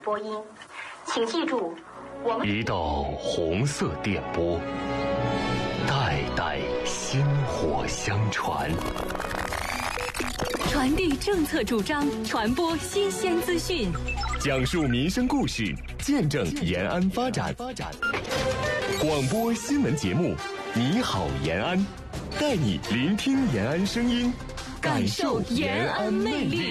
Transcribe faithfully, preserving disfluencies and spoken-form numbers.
播音，请记住，我们一道红色电波，代代薪火相传， 传递政策主张，传播新鲜资讯， 讲述民生故事，见证延安发展。广播新闻节目，你好延安，带你聆听延安声音， 感受延安魅力。